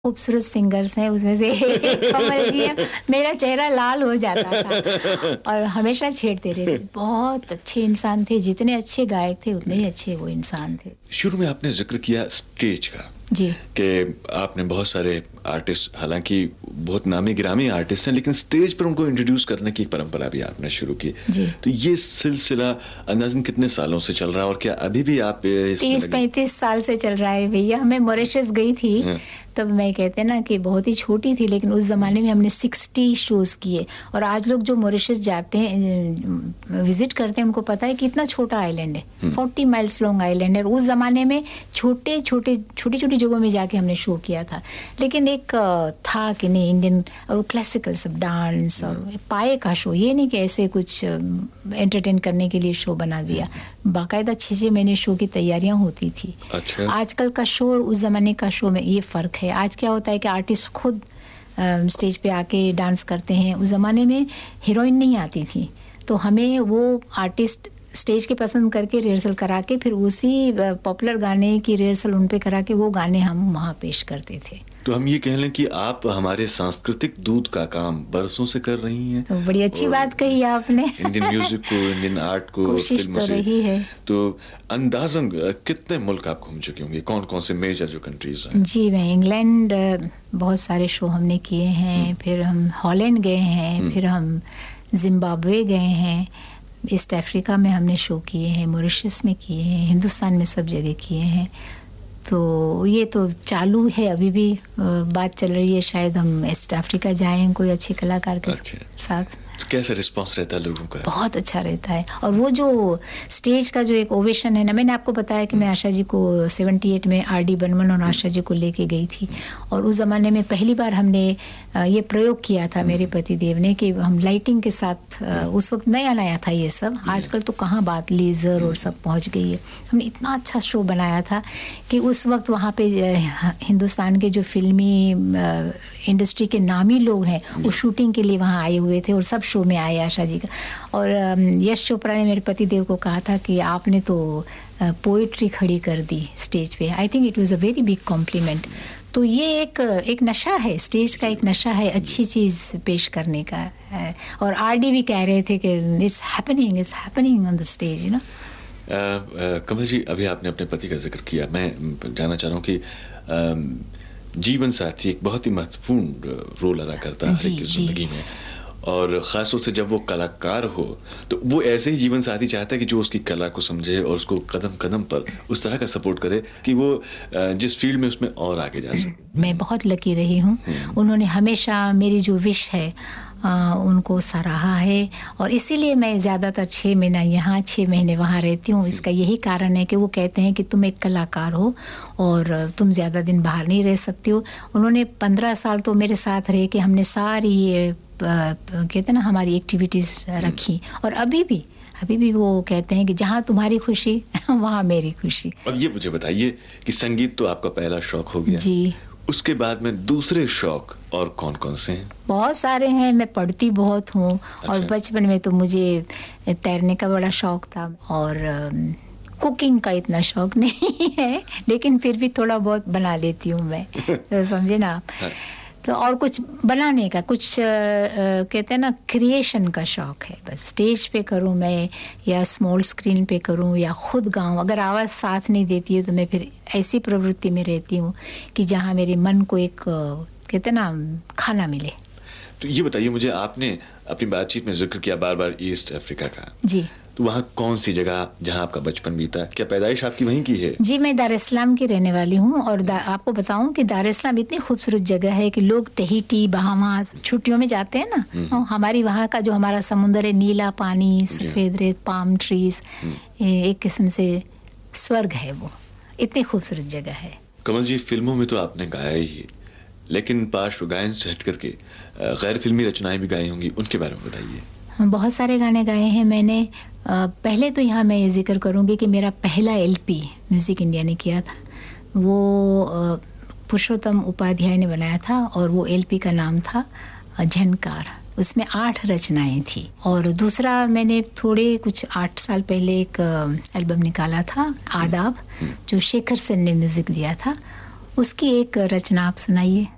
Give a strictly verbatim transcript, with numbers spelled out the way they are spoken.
खूबसूरत सिंगर्स हैं, उसमें से एक कमल जी हैं। मेरा चेहरा लाल हो जाता था और हमेशा छेड़ते रहते। बहुत अच्छे इंसान थे, जितने अच्छे गायक थे उतने ही अच्छे वो इंसान थे। शुरू में आपने जिक्र किया स्टेज का जी, कि आपने बहुत सारे आर्टिस्ट, हालांकि बहुत नामी गिरामी आर्टिस्ट हैं, लेकिन स्टेज पर उनको इंट्रोड्यूस करने की एक परंपरा भी आपने शुरू की। जी। तो ये सिलसिला अंदाजन कितने सालों से चल रहा है और क्या अभी भी आप तीस पैंतीस साल से चल रहा है भैया। मैं मॉरिशस गई थी तब, मैं कहते ना कि बहुत ही छोटी थी, लेकिन उस ज़माने में हमने साठ शोज़ किए। और आज लोग जो मॉरिशस जाते हैं, विजिट करते हैं, उनको पता है कि इतना छोटा आइलैंड है, चालीस माइल्स लॉन्ग आइलैंड है। उस ज़माने में छोटे छोटे छोटी छोटी जगहों में जाके हमने शो किया था। लेकिन एक था कि नहीं, इंडियन और क्लासिकल सब डांस और पाए का शो, ये नहीं कि ऐसे कुछ एंटरटेन करने के लिए शो बना दिया। बाकायदा छः छः महीने शो की तैयारियाँ होती थी। अच्छा। आजकल का शो और उस ज़माने का शो में ये फ़र्क है। आज क्या होता है कि आर्टिस्ट खुद स्टेज पे आके डांस करते हैं। उस ज़माने में हीरोइन नहीं आती थी, तो हमें वो आर्टिस्ट स्टेज के पसंद करके रिहर्सल करा के फिर उसी पॉपुलर गाने की रिहर्सल उन पे करा के वो गाने हम वहाँ पेश करते थे। तो हम ये कह लें कि आप हमारे सांस्कृतिक दूत का काम बरसों से कर रही हैं। तो बड़ी अच्छी बात कही आपने। इंडियन म्यूजिक को, इंडियन आर्ट को, कोशिश फिल्मों तो से रही है। तो अंदाजन कितने मुल्क आप घूम चुके होंगे? कौन कौन से मेजर जो कंट्रीज हैं? जी, मैं इंग्लैंड बहुत सारे शो हमने किए हैं, फिर हम हॉलैंड गए हैं, फिर हम जिम्बाब्वे गए हैं, ईस्ट अफ्रीका में हमने शो किए हैं, मॉरिशस में किए हैं, हिंदुस्तान में सब जगह किए हैं। तो ये तो चालू है, अभी भी बात चल रही है, शायद हम ईस्ट अफ्रीका जाएं कोई अच्छे कलाकार के अच्छा। साथ। तो कैसा रिस्पांस रहता है लोगों का? बहुत अच्छा रहता है। और वो जो स्टेज का जो एक ओवेशन है ना, मैंने आपको बताया कि मैं आशा जी को अठहत्तर में आर डी बर्मन और आशा जी को लेके गई थी। और उस ज़माने में पहली बार हमने ये प्रयोग किया था मेरे पति देव ने कि हम लाइटिंग के साथ, उस वक्त नया नया था ये सब। आजकल तो कहाँ बात लेज़र और सब पहुँच गई है। हमने इतना अच्छा शो बनाया था कि उस वक्त वहाँ पे हिंदुस्तान के जो फिल्मी इंडस्ट्री के नामी लोग हैं वो शूटिंग के लिए वहाँ आए हुए थे और सब शो में आए आशा जी का। और यश चोपड़ा ने मेरे पति देव को कहा था कि आपने तो पोइट्री खड़ी कर दी स्टेज पे। I think it was a very big complement. तो ये एक एक नशा है, स्टेज का एक नशा है अच्छी चीज़ पेश करने का। और आर डी भी कह रहे थे कि it's happening it's happening on the stage, you know. कमल जी, अभी आपने अपने पति का जिक्र किया। मैं जानना चाह रहा हूँ कि uh, जीवन साथी एक बहुत ही महत्वपूर्ण रोल अदा करता है हर एक की जिंदगी में, और ख़ास तौर से जब वो कलाकार हो तो वो ऐसे ही जीवन साथी चाहता है कि जो उसकी कला को समझे और उसको कदम कदम पर उस तरह का सपोर्ट करे कि वो जिस फील्ड में उसमें और आगे जा सके। मैं बहुत लकी रही हूँ। उन्होंने हमेशा मेरी जो विश है आ, उनको सराहा है, और इसीलिए मैं ज़्यादातर छः महीना यहाँ छः महीने वहाँ रहती हूँ। इसका यही कारण है कि वो कहते हैं कि तुम एक कलाकार हो और तुम ज़्यादा दिन बाहर नहीं रह सकती हो। उन्होंने पंद्रह साल तो मेरे साथ रहे कि हमने सारी ये कहते ना हमारी एक्टिविटीज़ रखी, और अभी भी अभी भी वो कहते हैं कि जहाँ तुम्हारी खुशी वहाँ मेरी खुशी। अब ये मुझे बताइए कि संगीत तो आपका पहला शौक हो गया जी, उसके बाद में दूसरे शौक और कौन कौन से हैं? बहुत सारे हैं। मैं पढ़ती बहुत हूँ। अच्छा। और बचपन में तो मुझे तैरने का बड़ा शौक था, और कुकिंग का इतना शौक नहीं है, लेकिन फिर भी थोड़ा बहुत बना लेती हूँ मैं। तो समझे ना आप। हाँ। तो और कुछ बनाने का, कुछ आ, आ, कहते हैं ना क्रिएशन का शौक है। बस स्टेज पे करूँ मैं या स्मॉल स्क्रीन पे करूँ या खुद गाऊँ। अगर आवाज़ साथ नहीं देती है तो मैं फिर ऐसी प्रवृत्ति में रहती हूँ कि जहाँ मेरे मन को एक कहते हैं ना खाना मिले। तो ये बताइए मुझे, आपने अपनी बातचीत में जिक्र किया बार बार ईस्ट अफ्रीका का। जी। तो वहाँ कौन सी जगह जहाँ आपका बचपन बीता? क्या पैदाइश आपकी वहीं की है? जी, मैं दार इस्लाम की रहने वाली हूँ। और आपको बताऊँ कि दार इस्लाम इतनी खूबसूरत जगह है कि लोग टहीटी, बहामास छुट्टियों में जाते हैं ना। और हमारी वहाँ का जो हमारा समुंदर है, नीला पानी, सफ़ेद रेत, पाम ट्रीज, एक किस्म से स्वर्ग है वो। इतनी खूबसूरत जगह है। कमल जी, फिल्मों में तो आपने गाया ही, लेकिन पार्श्व गायन से हट करके गैर फिल्मी रचनाएं भी गाई होंगी, उनके बारे में बताइए। बहुत सारे गाने गाए हैं मैंने। पहले तो यहाँ मैं ये जिक्र करूँगी कि मेरा पहला एलपी म्यूज़िक इंडिया ने किया था, वो पुरुषोत्तम उपाध्याय ने बनाया था, और वो एलपी का नाम था झनकार। उसमें आठ रचनाएं थी। और दूसरा मैंने थोड़े कुछ आठ साल पहले एक एल्बम निकाला था, आदाब, जो शेखर सेन ने म्यूज़िक दिया था। उसकी एक रचना आप सुनाइए।